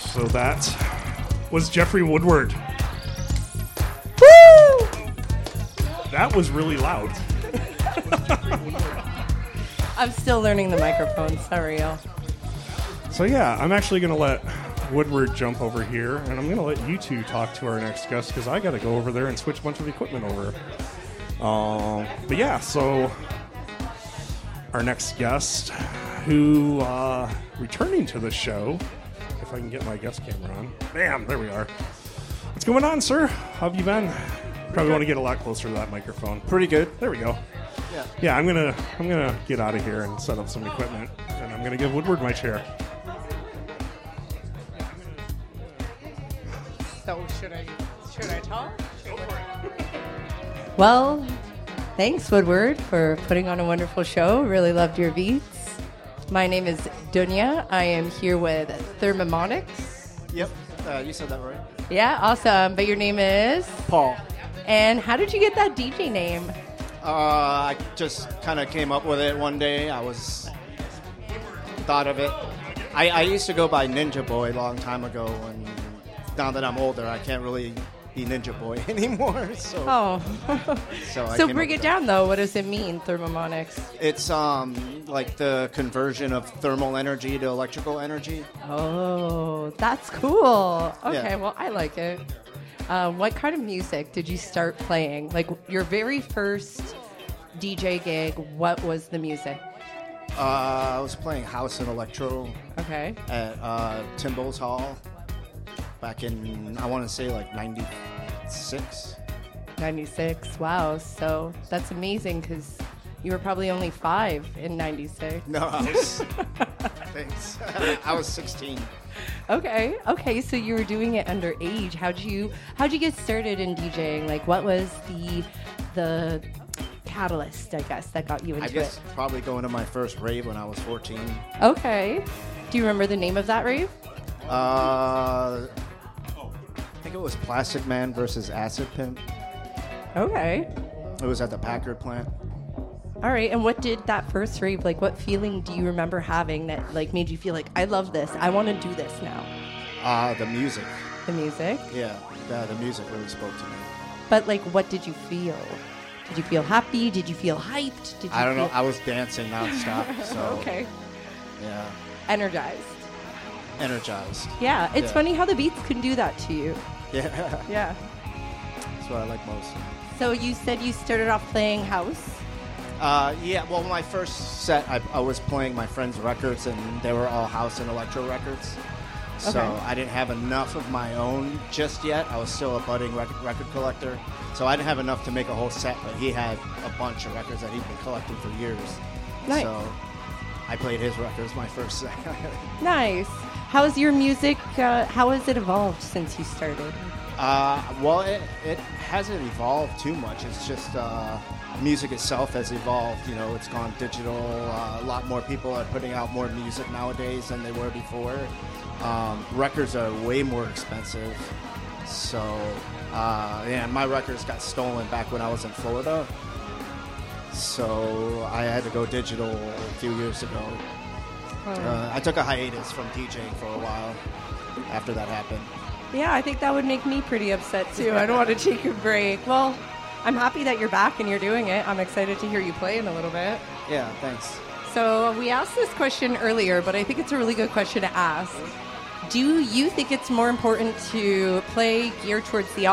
So that was Jeffrey Woodward. Woo! That was really loud. I'm still learning the microphone. Sorry, y'all. So yeah, I'm actually going to let Woodward jump over here, and I'm going to let you two talk to our next guest because I got to go over there and switch a bunch of equipment over. But yeah, so our next guest, who returning to the show, if I can get my guest camera on. Bam, there we are. What's going on, sir? How have you been? Probably want to get a lot closer to that microphone. Pretty good. There we go. Yeah, I'm gonna get out of here and set up some equipment, and I'm gonna give Woodward my chair. So should I talk? Well, thanks, Woodward, for putting on a wonderful show. Really loved your beats. My name is Dunya. I am here with Thermomonics. Yep, you said that right. Yeah, awesome. But your name is? Paul. And how did you get that DJ name? I just kind of came up with it one day. Thought of it. I used to go by Ninja Boy a long time ago, and now that I'm older, I can't really be Ninja Boy anymore. So, So break it down, though. What does it mean, Thermomonics? It's like the conversion of thermal energy to electrical energy. Oh, that's cool. Okay, Yeah. well, I like it. What kind of music did you start playing? Like your very first DJ gig, what was the music? I was playing house and electro Okay. at Timbals Hall back in, I want to say, like 96. 96. Wow. So that's amazing because you were probably only 5 in 96. No, I was, thanks. I was 16. Okay. So you were doing it underage. How'd you get started in DJing? Like, what was the catalyst, I guess, that got you into I guess it? probably going to my first rave when I was 14. Okay. Do you remember the name of that rave? I think it was Plastic Man versus Acid Pimp. Okay. It was at the Packard plant. All right. And what did that first rave, like, what feeling do you remember having that, like, made you feel like, I love this, I want to do this now? The music. The music? Yeah, the music really spoke to me. But, like, what did you feel? Did you feel happy? Did you feel hyped? Did you I don't know. feel- I was dancing nonstop. So Okay. Yeah, Energized. energized. Yeah. It's Yeah. funny how the beats can do that to you. Yeah, Yeah. that's what I like most. So you said you started off playing house. Yeah, well, my first set, I was playing my friends' records, and they were all house and electro records. So Okay. I didn't have enough of my own just yet. I was still a budding record collector. So I didn't have enough to make a whole set, but he had a bunch of records that he'd been collecting for years. Nice. So I played his records my first set. Nice. How's your music? How has it evolved since you started? Well, it hasn't evolved too much. It's just music itself has evolved. You know, it's gone digital. A lot more people are putting out more music nowadays than they were before. Records are way more expensive. So, yeah, my records got stolen back when I was in Florida. So I had to go digital a few years ago. I took a hiatus from DJing for a while after that happened. Yeah, I think that would make me pretty upset too. I don't want to take a break. Well, I'm happy that you're back and you're doing it. I'm excited to hear you play in a little bit. Yeah, thanks. So we asked this question earlier, but I think it's a really good question to ask. Do you think it's more important to play geared towards the